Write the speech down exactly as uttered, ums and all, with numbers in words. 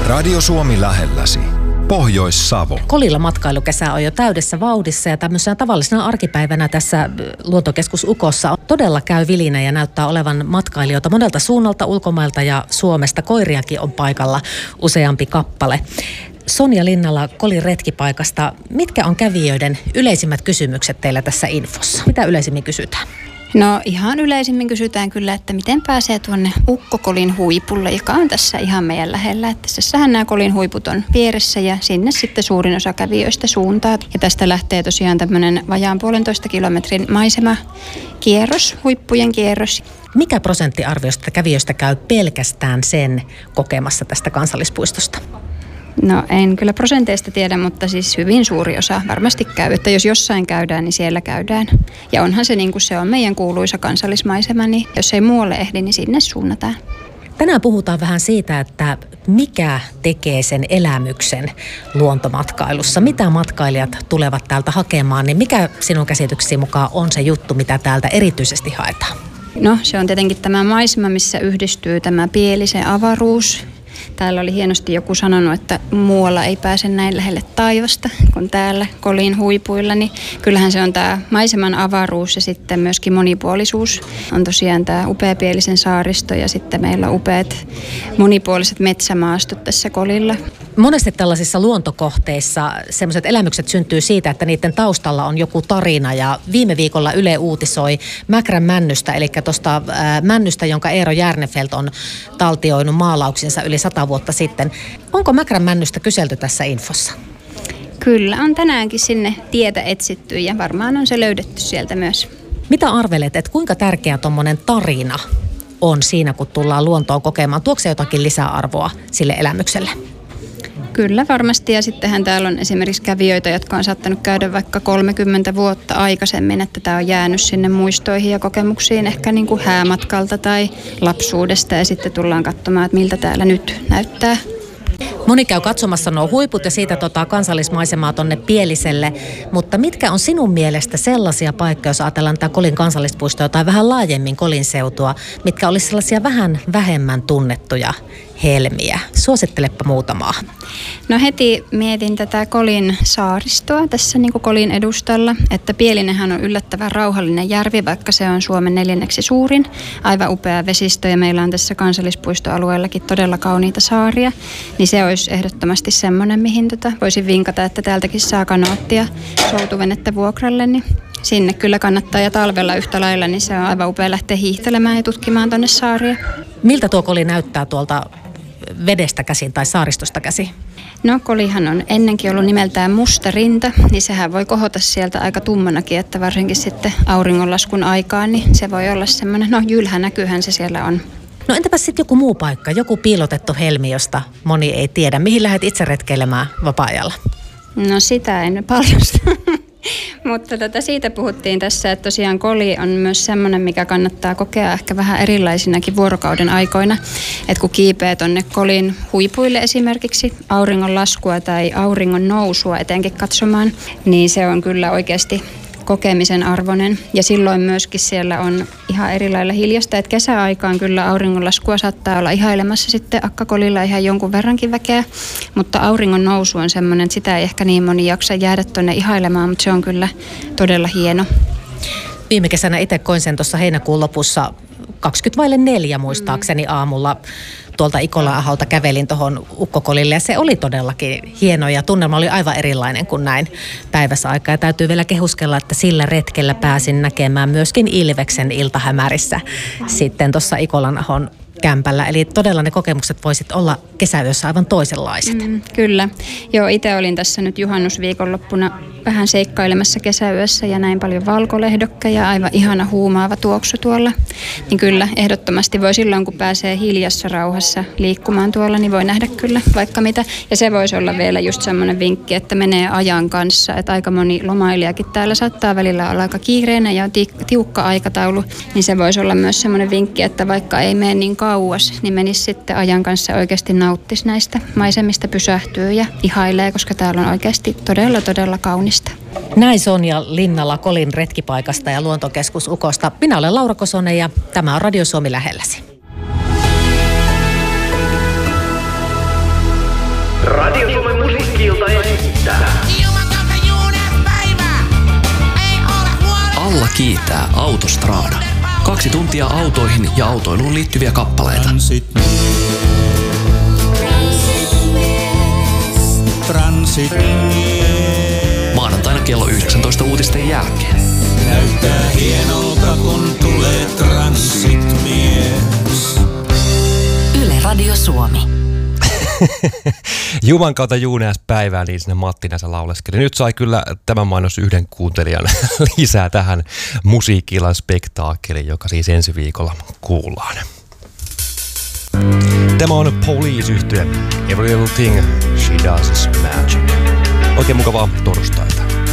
Radio Suomi lähelläsi. Pohjois-Savo. Kolilla matkailukesä on jo täydessä vauhdissa ja tämmöisenä tavallisena arkipäivänä tässä luontokeskus Ukossa todella käy vilinä ja näyttää olevan matkailijoita monelta suunnalta, ulkomailta ja Suomesta. Koiriakin on paikalla useampi kappale. Sonja Linnala Kolin retkipaikasta. Mitkä on kävijöiden yleisimmät kysymykset teillä tässä infossa? Mitä yleisimmin kysytään? No ihan yleisimmin kysytään kyllä, että miten pääsee tuonne Ukko-Kolin huipulle, joka on tässä ihan meidän lähellä. Että tässähän nämä Kolin huiput on vieressä ja sinne sitten suurin osa kävijöistä suuntaa. Ja tästä lähtee tosiaan tämmöinen vajaan puolentoista kilometrin maisemakierros, huippujen kierros. Mikä prosenttiarviosta kävijöistä käy pelkästään sen kokemassa tästä kansallispuistosta? No en kyllä prosenteista tiedä, mutta siis hyvin suuri osa varmasti käy. Että jos jossain käydään, niin siellä käydään. Ja onhan se niin kuin se on meidän kuuluisa kansallismaisema, niin jos ei muualle ehdi, niin sinne suunnataan. Tänään puhutaan vähän siitä, että mikä tekee sen elämyksen luontomatkailussa. Mitä matkailijat tulevat täältä hakemaan, niin mikä sinun käsityksesi mukaan on se juttu, mitä täältä erityisesti haetaan? No se on tietenkin tämä maisema, missä yhdistyy tämä pielisen avaruus. Täällä oli hienosti joku sanonut, että muualla ei pääse näin lähelle taivasta kuin täällä Kolin huipuilla. Niin kyllähän se on tämä maiseman avaruus ja sitten myöskin monipuolisuus. On tosiaan tämä upeapielisen saaristo ja sitten meillä on upeat monipuoliset metsämaastot tässä Kolilla. Monesti tällaisissa luontokohteissa sellaiset elämykset syntyy siitä, että niiden taustalla on joku tarina. Ja viime viikolla Yle uutisoi Mäkrän männystä, eli tuosta männystä, jonka Eero Järnefelt on taltioinut maalauksinsa yli sata vuotta sitten. Onko Mäkrän männystä kyselty tässä infossa? Kyllä, on tänäänkin sinne tietä etsitty ja varmaan on se löydetty sieltä myös. Mitä arvelet, että kuinka tärkeä tuommoinen tarina on siinä, kun tullaan luontoon kokemaan? Tuoko se jotakin lisäarvoa sille elämykselle? Kyllä varmasti, ja sittenhän täällä on esimerkiksi kävijöitä, jotka on saattanut käydä vaikka kolmekymmentä vuotta aikaisemmin, että tämä on jäänyt sinne muistoihin ja kokemuksiin ehkä niin kuin häämatkalta tai lapsuudesta, ja sitten tullaan katsomaan, että miltä täällä nyt näyttää. Moni käy katsomassa nuo huiput ja siitä tota kansallismaisemaa tonne Pieliselle, mutta mitkä on sinun mielestä sellaisia paikkoja, jos ajatellaan tätä Kolin kansallispuistoa tai vähän laajemmin Kolin seutua, mitkä olisi sellaisia vähän vähemmän tunnettuja helmiä? Suosittelepa muutamaa. No heti mietin tätä Kolin saaristoa tässä niin kuin Kolin edustalla, että Pielinenhän on yllättävän rauhallinen järvi, vaikka se on Suomen neljänneksi suurin. Aivan upea vesistö ja meillä on tässä kansallispuistoalueellakin todella kauniita saaria, niin se olisi ehdottomasti semmoinen, mihin tota voisin vinkata, että täältäkin saa kanoottia soutuvenettä vuokralle, niin sinne kyllä kannattaa ja talvella yhtä lailla, niin se on aivan upea lähteä hiihtelemään ja tutkimaan tuonne saaria. Miltä tuo Koli näyttää tuolta vedestä käsin tai saaristosta käsin? No Kolihan on ennenkin ollut nimeltään Musta rinta, niin sehän voi kohota sieltä aika tummanakin, että varsinkin sitten auringonlaskun aikaan, niin se voi olla semmoinen, no jylhä näkyhän se siellä on. No entäpä sitten joku muu paikka, joku piilotettu helmi, josta moni ei tiedä. Mihin lähdet itse retkeilemään vapaa-ajalla? No sitä en paljosta. Mutta tota, siitä puhuttiin tässä, että tosiaan Koli on myös semmoinen, mikä kannattaa kokea ehkä vähän erilaisinakin vuorokauden aikoina. Että kun kiipeää tonne Kolin huipuille esimerkiksi auringon laskua tai auringon nousua etenkin katsomaan, niin se on kyllä oikeasti kokemisen arvoinen. Ja silloin myöskin siellä on ihan eri lailla hiljasta, että kesäaikaan kyllä auringonlaskua saattaa olla ihailemassa sitten Akka-Kolilla ihan jonkun verrankin väkeä, mutta auringon nousu on semmoinen, että sitä ei ehkä niin moni jaksa jäädä tuonne ihailemaan, mutta se on kyllä todella hieno. Viime kesänä itse koin sen tuossa heinäkuun lopussa kaksikymmentä vaille neljä muistaakseni aamulla. Tuolta Ikola-aholta kävelin tuohon Ukko-Kolille ja se oli todellakin hieno ja tunnelma oli aivan erilainen kuin näin päiväsaikaa. Ja täytyy vielä kehuskella, että sillä retkellä pääsin näkemään myöskin Ilveksen iltahämärissä sitten tuossa Ikolan-ahon kämpällä. Eli todella ne kokemukset voisit olla kesäyössä aivan toisenlaiset. Mm, kyllä. Joo, itse olin tässä nyt juhannusviikonloppuna vähän seikkailemassa kesäyössä ja näin paljon valkolehdokka ja aivan ihana huumaava tuoksu tuolla. Niin kyllä, ehdottomasti voi silloin, kun pääsee hiljassa rauhassa liikkumaan tuolla, niin voi nähdä kyllä vaikka mitä. Ja se voisi olla vielä just semmoinen vinkki, että menee ajan kanssa. Että aika moni lomailijakin täällä saattaa välillä olla aika kiireinen ja on tiukka aikataulu. Niin se voisi olla myös semmoinen vinkki, että vaikka ei mene niin kauas, niin menisi sitten ajan kanssa oikeasti nauttisi näistä maisemista, pysähtyy ja ihailee, koska täällä on oikeasti todella, todella kaunista. Näin Sonja Linnala Kolin retkipaikasta ja luontokeskus Ukosta. Minä olen Laura Kosonen ja tämä on Radio Suomi lähelläsi. kiitää Autostrada. Kaksi tuntia autoihin ja autoiluun liittyviä kappaleita. Transit Transit Maanantaina kello yhdeksäntoista uutisten jälkeen. näyttää hienolta, kun tulee transitmies. Yle Radio Suomi. Juman kautta Juuneas päivää, niin sinne Matti näissä lauleskeli. Nyt sai kyllä tämän mainos yhden kuuntelijan lisää tähän musiikkilan spektaakkeliin, joka siis ensi viikolla kuullaan. Tämä on Police-yhtye. Every little thing she does is magic. Oikein mukavaa torstaita.